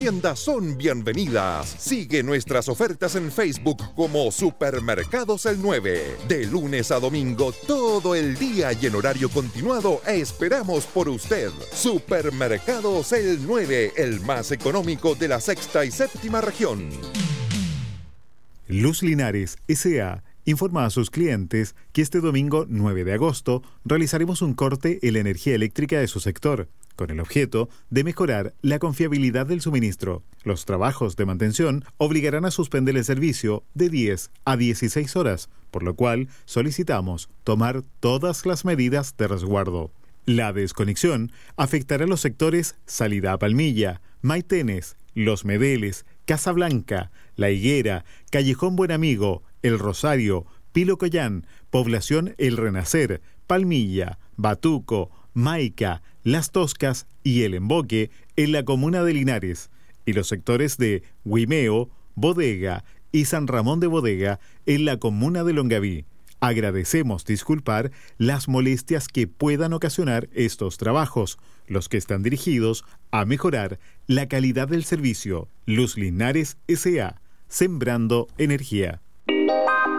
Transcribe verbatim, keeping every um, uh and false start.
Tiendas son bienvenidas. Sigue nuestras ofertas en Facebook como Supermercados El nueve. De lunes a domingo, todo el día y en horario continuado, esperamos por usted. Supermercados El nueve, el más económico de la sexta y séptima región. Luz Linares S A informa a sus clientes que este domingo nueve de agosto realizaremos un corte en la energía eléctrica de su sector, con el objeto de mejorar la confiabilidad del suministro. Los trabajos de mantención obligarán a suspender el servicio de diez a dieciséis horas, por lo cual solicitamos tomar todas las medidas de resguardo. La desconexión afectará los sectores Salida a Palmilla, Maitenes, Los Medeles, Casablanca, La Higuera, Callejón Buen Amigo, El Rosario, Pilo Collán, Población El Renacer, Palmilla, Batuco, Maica, Las Toscas y El Emboque en la comuna de Linares, y los sectores de Huimeo, Bodega y San Ramón de Bodega en la comuna de Longaví. Agradecemos disculpar las molestias que puedan ocasionar estos trabajos, los que están dirigidos a mejorar la calidad del servicio. Luz Linares S A, sembrando energía.